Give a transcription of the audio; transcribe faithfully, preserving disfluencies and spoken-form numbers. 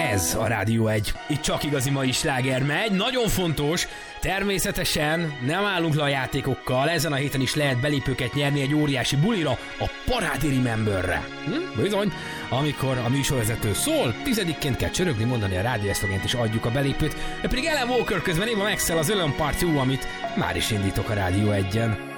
Ez a Rádió egy. Itt csak igazi mai sláger megy. Nagyon fontos, természetesen nem állunk le a játékokkal. Ezen a héten is lehet belépőket nyerni egy óriási bulira, a Parádi Rememberre. Hm? Bizony, amikor a műsorvezető szól, tizedikként kell csörögni, mondani a rádió eszlogent, és adjuk a belépőt. De pedig Ellen Walker közben éva megszel az Ellen Part kettő, amit már is indítok a Rádió egyen.